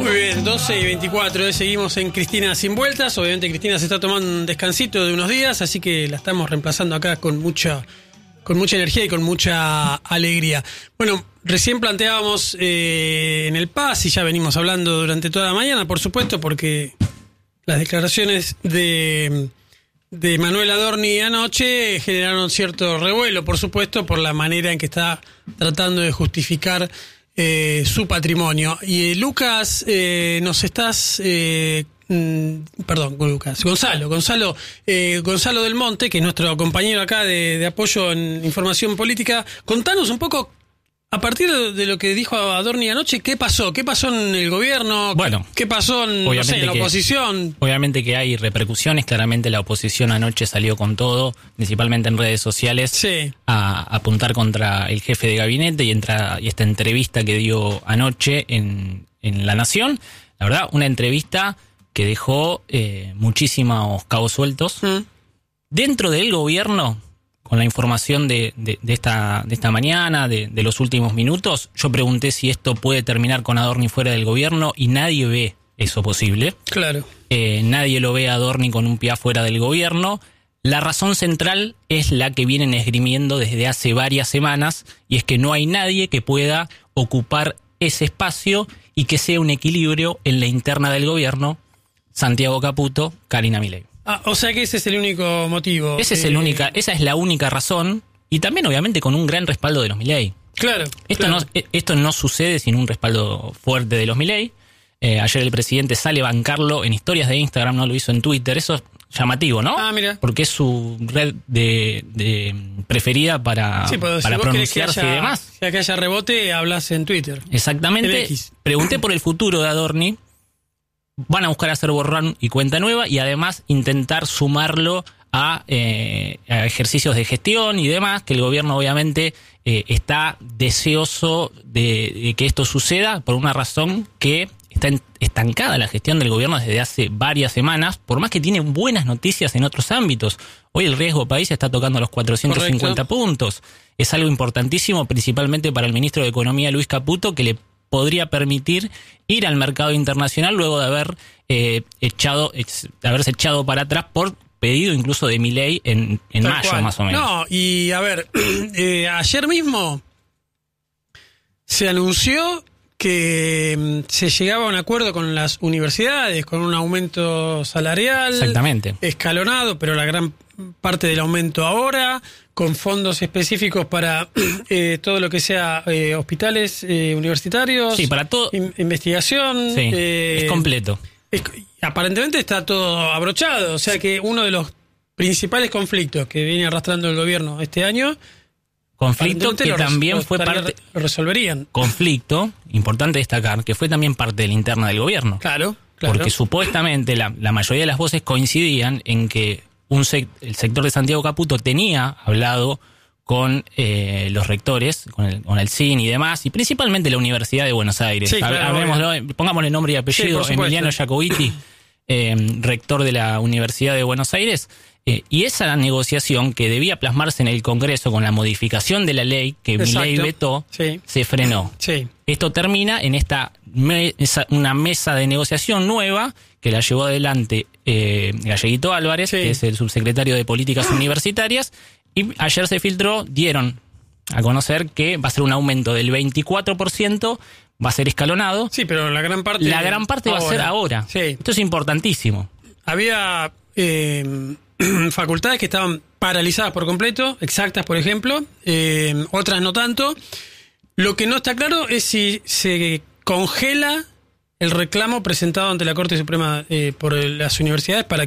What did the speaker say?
Muy bien, 12:24, seguimos en Cristina Sin Vueltas. Obviamente Cristina se está tomando un descansito de unos días, así que la estamos reemplazando acá con mucha energía y con mucha alegría. Bueno, recién planteábamos en el PAS, y ya venimos hablando durante toda la mañana, por supuesto, porque las declaraciones de Manuel Adorni anoche generaron cierto revuelo, por supuesto, por la manera en que está tratando de justificar su patrimonio. Y Lucas, nos estás... Gonzalo del Monte, que es nuestro compañero acá de apoyo en información política. Contanos un poco, a partir de lo que dijo Adorni anoche, ¿qué pasó? ¿Qué pasó en el gobierno? Bueno, ¿qué pasó en la oposición? Obviamente que hay repercusiones. Claramente la oposición anoche salió con todo, principalmente en redes sociales, sí, a apuntar contra el jefe de gabinete y esta entrevista que dio anoche en La Nación. La verdad, una entrevista que dejó muchísimos cabos sueltos. Dentro del gobierno, con la información de esta mañana, de los últimos minutos, yo pregunté si esto puede terminar con Adorni fuera del gobierno y nadie ve eso posible. Claro. Nadie lo ve a Adorni con un pie afuera del gobierno. La razón central es la que vienen esgrimiendo desde hace varias semanas, y es que no hay nadie que pueda ocupar ese espacio y que sea un equilibrio en la interna del gobierno. Santiago Caputo, Karina Milei. O sea que ese es el único motivo. Esa es la única razón, y también obviamente con un gran respaldo de los Milei. Claro. Esto no sucede sin un respaldo fuerte de los Milei. Ayer el presidente sale a bancarlo en historias de Instagram, no lo hizo en Twitter. Eso es llamativo, ¿no? Mira. Porque es su red de preferida para pronunciarse y demás. Si que haya rebote, hablas en Twitter. Exactamente. Pregunté por el futuro de Adorni. Van a buscar hacer borrón y cuenta nueva, y además intentar sumarlo a ejercicios de gestión y demás, que el gobierno obviamente está deseoso de que esto suceda, por una razón que está estancada la gestión del gobierno desde hace varias semanas, por más que tiene buenas noticias en otros ámbitos. Hoy el riesgo país está tocando los 450 puntos. Es algo importantísimo, principalmente para el ministro de Economía, Luis Caputo, que le podría permitir ir al mercado internacional luego de haberse echado para atrás por pedido incluso de Milei en mayo, más o menos. No, y a ver, ayer mismo se anunció que se llegaba a un acuerdo con las universidades, con un aumento salarial. Exactamente. Escalonado, pero la gran parte del aumento ahora, con fondos específicos para todo lo que sea hospitales universitarios. Sí, para todo. Investigación. Sí, es completo. Aparentemente está todo abrochado, o sea que uno de los principales conflictos que viene arrastrando el gobierno este año, conflicto que también fue parte... Lo resolverían. Conflicto, importante destacar, que fue también parte de la interna del gobierno. Claro. Porque supuestamente la mayoría de las voces coincidían en que el sector de Santiago Caputo tenía hablado con los rectores, con el CIN y demás, y principalmente la Universidad de Buenos Aires. Sí, claro, pongámosle nombre y apellido, sí, Emiliano Jacobiti, rector de la Universidad de Buenos Aires, y esa negociación que debía plasmarse en el Congreso con la modificación de la ley que Milei vetó, sí, se frenó. Sí. Esto termina en una mesa de negociación nueva que la llevó adelante Galleguito Álvarez, sí, que es el subsecretario de Políticas Universitarias, y ayer dieron a conocer que va a ser un aumento del 24%, va a ser escalonado. Sí, pero la gran parte va a ser ahora. Sí. Esto es importantísimo. Había facultades que estaban paralizadas por completo, exactas, por ejemplo, otras no tanto. Lo que no está claro es si se congela el reclamo presentado ante la Corte Suprema por las universidades para